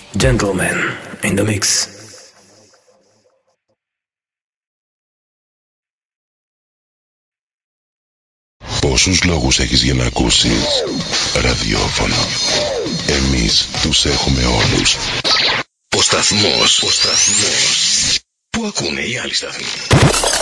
Gentlemen in the mix. Πόσους λόγους έχεις για να ακούσεις ραδιόφωνο? Εμείς τους έχουμε όλους. Ο σταθμός που ακούνε οι άλλοι σταθμοί.